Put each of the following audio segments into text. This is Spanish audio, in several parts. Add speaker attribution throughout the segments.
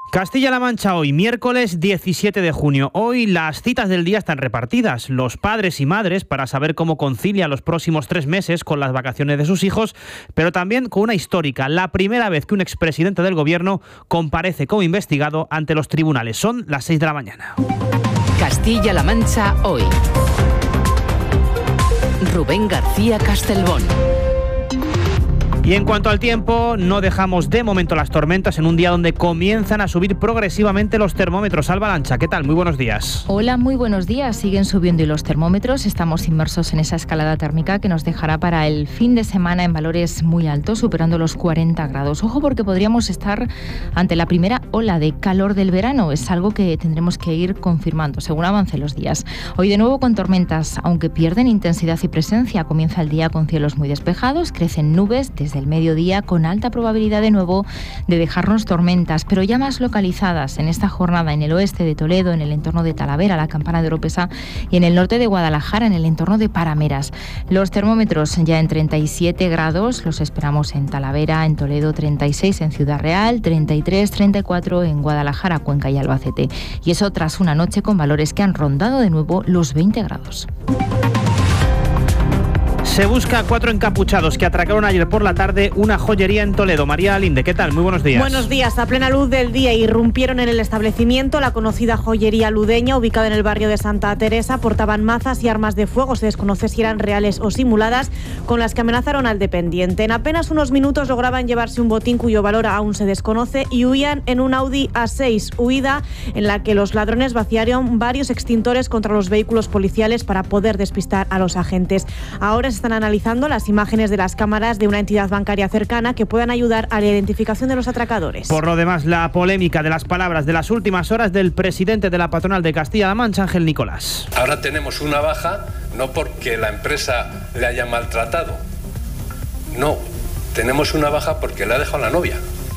Speaker 1: Castilla-La Mancha hoy, miércoles 17 de junio. Hoy las citas del día están repartidas. Los padres y madres para saber cómo concilia los próximos 3 meses con las vacaciones de sus hijos, pero también con una histórica, la primera vez que un expresidente del gobierno comparece como investigado ante los tribunales. Son las 6 de la mañana.
Speaker 2: Castilla-La Mancha hoy. Rubén García Castelbón.
Speaker 1: Y en cuanto al tiempo, no dejamos de momento las tormentas en un día donde comienzan a subir progresivamente los termómetros. Alba Lancha, ¿qué tal? Muy buenos días.
Speaker 3: Hola, muy buenos días. Siguen subiendo y los termómetros. Estamos inmersos en esa escalada térmica que nos dejará para el fin de semana en valores muy altos, superando los 40 grados. Ojo, porque podríamos estar ante la primera ola de calor del verano. Es algo que tendremos que ir confirmando según avancen los días. Hoy de nuevo con tormentas, aunque pierden intensidad y presencia. Comienza el día con cielos muy despejados, crecen nubes desde el mediodía con alta probabilidad de nuevo de dejarnos tormentas, pero ya más localizadas en esta jornada en el oeste de Toledo, en el entorno de Talavera, la Campana de Oropesa, y en el norte de Guadalajara, en el entorno de Parameras. Los termómetros ya en 37 grados, los esperamos en Talavera, en Toledo 36, en Ciudad Real 33, 34 en Guadalajara, Cuenca y Albacete. Y eso tras una noche con valores que han rondado de nuevo los 20 grados.
Speaker 1: Se busca a 4 encapuchados que atracaron ayer por la tarde una joyería en Toledo. María Linde, ¿qué tal? Muy buenos días.
Speaker 4: Buenos días. A plena luz del día irrumpieron en el establecimiento. La conocida joyería ludeña, ubicada en el barrio de Santa Teresa, portaban mazas y armas de fuego. Se desconoce si eran reales o simuladas, con las que amenazaron al dependiente. En apenas unos minutos lograban llevarse un botín cuyo valor aún se desconoce y huían en un Audi A6, huida en la que los ladrones vaciaron varios extintores contra los vehículos policiales para poder despistar a los agentes. Ahora se están analizando las imágenes de las cámaras de una entidad bancaria cercana que puedan ayudar a la identificación de los atracadores.
Speaker 1: Por lo demás, la polémica de las palabras de las últimas horas del presidente de la patronal de Castilla-La Mancha, Ángel Nicolás.
Speaker 5: Ahora tenemos una baja, no porque la empresa le haya maltratado, no, tenemos una baja porque le ha dejado la novia,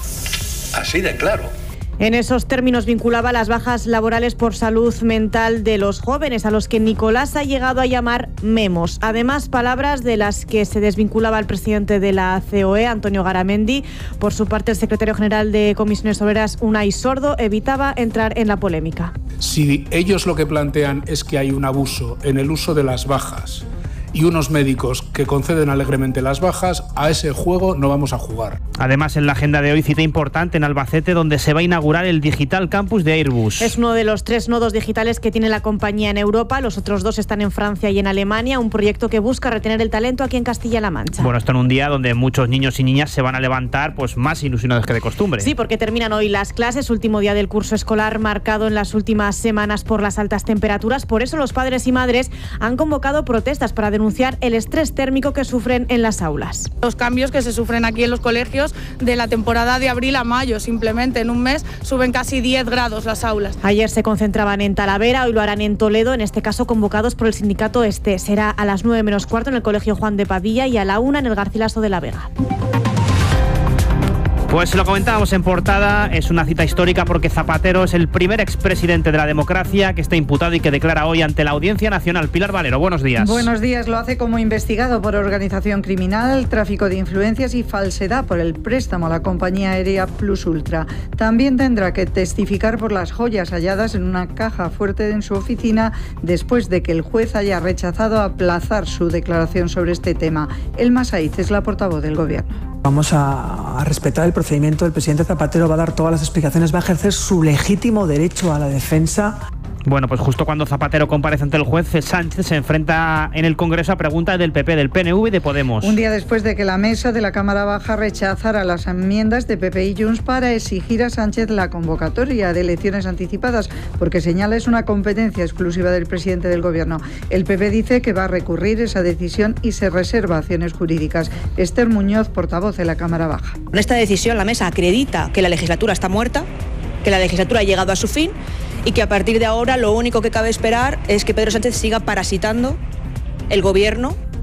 Speaker 5: así de claro.
Speaker 4: En esos términos vinculaba las bajas laborales por salud mental de los jóvenes, a los que Nicolás ha llegado a llamar memos. Además, palabras de las que se desvinculaba el presidente de la COE, Antonio Garamendi. Por su parte, el secretario general de Comisiones Obreras, Unai Sordo, evitaba entrar en la polémica.
Speaker 6: Si ellos lo que plantean es que hay un abuso en el uso de las bajas y unos médicos que conceden alegremente las bajas, a ese juego no vamos a jugar.
Speaker 1: Además, en la agenda de hoy, cita importante en Albacete, donde se va a inaugurar el Digital Campus de Airbus.
Speaker 4: Es uno de los 3 nodos digitales que tiene la compañía en Europa. Los otros 2 están en Francia y en Alemania, un proyecto que busca retener el talento aquí en Castilla-La Mancha.
Speaker 1: Bueno, esto en un día donde muchos niños y niñas se van a levantar pues más ilusionados que de costumbre.
Speaker 4: Sí, porque terminan hoy las clases, último día del curso escolar marcado en las últimas semanas por las altas temperaturas. Por eso los padres y madres han convocado protestas para denunciar el estrés térmico que sufren en las aulas.
Speaker 7: Los cambios que se sufren aquí en los colegios de la temporada de abril a mayo, simplemente en un mes suben casi 10 grados las aulas.
Speaker 4: Ayer se concentraban en Talavera, hoy lo harán en Toledo, en este caso convocados por el sindicato Este. Será a las 9 menos cuarto en el Colegio Juan de Padilla y a la 1 en el Garcilaso de la Vega.
Speaker 1: Pues lo comentábamos en portada, es una cita histórica porque Zapatero es el primer expresidente de la democracia que está imputado y que declara hoy ante la Audiencia Nacional. Pilar Valero, buenos días.
Speaker 8: Buenos días, lo hace como investigado por organización criminal, tráfico de influencias y falsedad por el préstamo a la compañía aérea Plus Ultra. También tendrá que testificar por las joyas halladas en una caja fuerte en su oficina después de que el juez haya rechazado aplazar su declaración sobre este tema. Elma Saiz es la portavoz del Gobierno.
Speaker 9: Vamos a respetar el procedimiento. El presidente Zapatero va a dar todas las explicaciones, va a ejercer su legítimo derecho a la defensa.
Speaker 1: Bueno, pues justo cuando Zapatero comparece ante el juez, Sánchez se enfrenta en el Congreso a preguntas del PP, del PNV y de Podemos.
Speaker 8: Un día después de que la mesa de la Cámara Baja rechazara las enmiendas de PP y Junts para exigir a Sánchez la convocatoria de elecciones anticipadas, porque señala es una competencia exclusiva del presidente del Gobierno. El PP dice que va a recurrir esa decisión y se reserva acciones jurídicas. Esther Muñoz, portavoz de la Cámara Baja.
Speaker 10: Con esta decisión la mesa acredita que la legislatura está muerta, que la legislatura ha llegado a su fin y que a partir de ahora lo único que cabe esperar es que Pedro Sánchez siga parasitando el Gobierno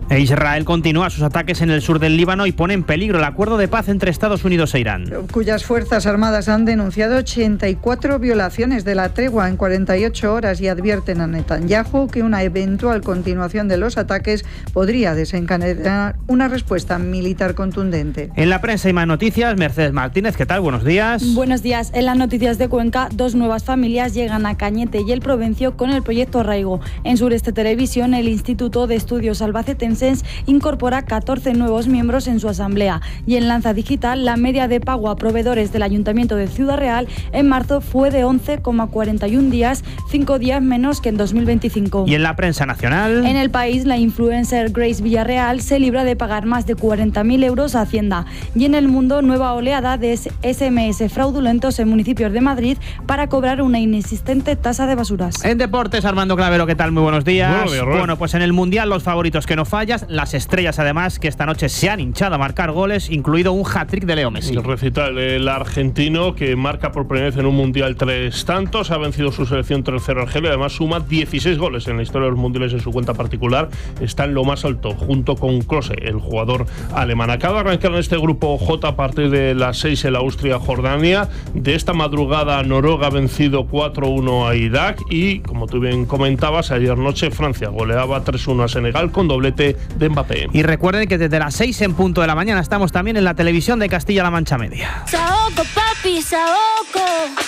Speaker 1: Israel continúa sus ataques en el sur del Líbano y pone en peligro el acuerdo de paz entre Estados Unidos e Irán.
Speaker 8: Cuyas fuerzas armadas han denunciado 84 violaciones de la tregua en 48 horas y advierten a Netanyahu que una eventual continuación de los ataques podría desencadenar una respuesta militar contundente.
Speaker 1: En la prensa y más noticias, Mercedes Martínez, ¿qué tal? Buenos días.
Speaker 11: Buenos días. En las noticias de Cuenca, 2 nuevas familias llegan a Cañete y el Provencio con el proyecto Arraigo. En Sureste Televisión, el Instituto de Estudios Albacetenses incorpora 14 nuevos miembros en su asamblea. Y en Lanza Digital, la media de pago a proveedores del Ayuntamiento de Ciudad Real en marzo fue de 11,41 días, 5 días menos que en 2025.
Speaker 1: Y en la prensa nacional...
Speaker 11: En El País, la influencer Grace Villarreal se libra de pagar más de 40.000 euros a Hacienda. Y en El Mundo, nueva oleada de SMS fraudulentos en municipios de Madrid para cobrar una inexistente tasa de basuras.
Speaker 1: En deportes, Armando Clavero, ¿qué tal? Muy buenos días.
Speaker 12: Buenos días,
Speaker 1: bueno, pues en el Mundial los favoritos que no fallas, las estrellas además que esta noche se han hinchado a marcar goles, incluido un hat-trick de Leo Messi.
Speaker 12: El recital, el argentino que marca por primera vez en un Mundial 3 tantos, ha vencido su selección 3-0 a Argelia, además suma 16 goles en la historia de los mundiales en su cuenta particular, está en lo más alto, junto con Klose, el jugador alemán. Acaba de arrancar en este grupo J a partir de las 6 en la Austria-Jordania. De esta madrugada, Noruega ha vencido 4-1 a Irak y, como tú bien comentabas, ayer noche Francia goleaba 3-1 a Senegal con doblete de Mbappé.
Speaker 1: Y recuerden que desde las 6 en punto de la mañana estamos también en la televisión de Castilla-La Mancha Media.
Speaker 13: Saoco, papi, saoco.